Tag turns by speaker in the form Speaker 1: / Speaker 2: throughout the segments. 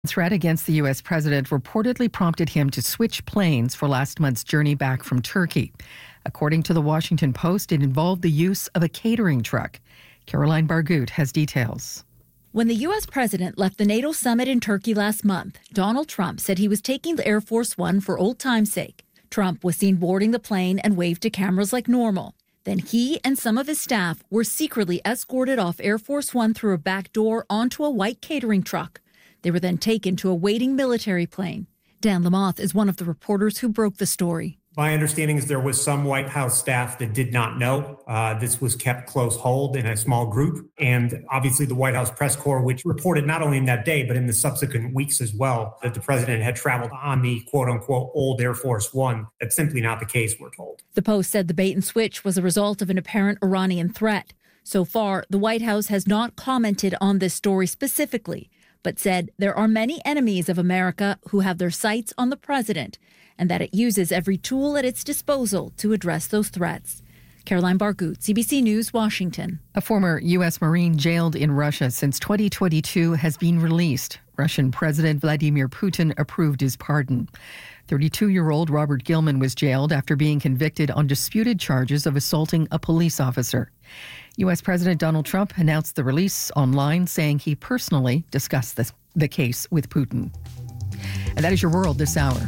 Speaker 1: Threat against the U.S. president reportedly prompted him to switch planes for last month's journey back from Turkey. According to the Washington Post, it involved the use of a catering truck. Caroline Bargut has details.
Speaker 2: When the U.S. president left the NATO summit in Turkey last month, Donald Trump said he was taking the Air Force One for old time's sake. Trump was seen boarding the plane and waved to cameras like normal. Then he and some of his staff were secretly escorted off Air Force One through a back door onto a white catering truck. They were then taken to a waiting military plane. Dan Lamothe is one of the reporters who broke the story.
Speaker 3: My understanding is there was some White House staff that did not know. This was kept close hold in a small group. And obviously the White House press corps, which reported not only in that day, but in the subsequent weeks as well, that the president had traveled on the quote unquote old Air Force One. That's simply not the case, we're told.
Speaker 2: The Post said the bait and switch was a result of an apparent Iranian threat. So far, the White House has not commented on this story specifically, but said there are many enemies of America who have their sights on the president and that it uses every tool at its disposal to address those threats. Caroline Bargut, CBC News, Washington.
Speaker 1: A former U.S. Marine jailed in Russia since 2022 has been released. Russian President Vladimir Putin approved his pardon. 32-year-old Robert Gilman was jailed after being convicted on disputed charges of assaulting a police officer. U.S. President Donald Trump announced the release online, saying he personally discussed the case with Putin. And that is your world this hour.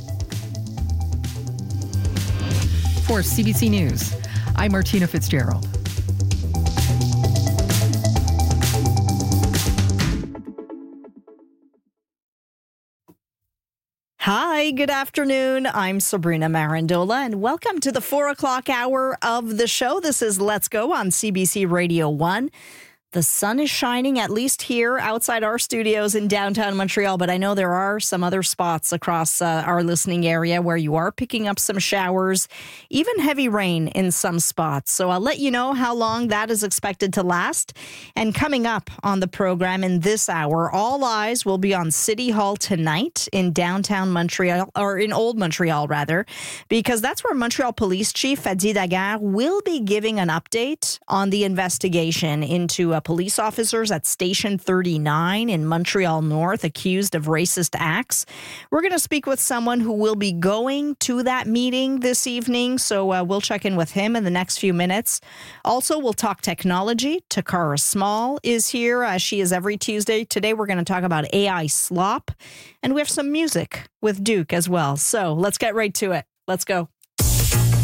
Speaker 1: For CBC News, I'm Martina Fitzgerald.
Speaker 4: Hi, good afternoon. I'm Sabrina Marandola, and welcome to the 4 o'clock hour of the show. This is Let's Go on CBC Radio 1. The sun is shining, at least here outside our studios in downtown Montreal, but I know there are some other spots across our listening area where you are picking up some showers, even heavy rain in some spots. So I'll let you know how long that is expected to last. And coming up on the program in this hour, all eyes will be on City Hall tonight in downtown Montreal, or in Old Montreal rather, because that's where Montreal Police Chief Fadi Daguerre will be giving an update on the investigation into police officers at Station 39 in Montreal North accused of racist acts. We're going to speak with someone who will be going to that meeting this evening, so we'll check in with him in the next few minutes. Also, we'll talk technology. Takara Small is here, as she is every Tuesday. Today, we're going to talk about AI slop, and we have some music with Duke as well. So let's get right to it. Let's go.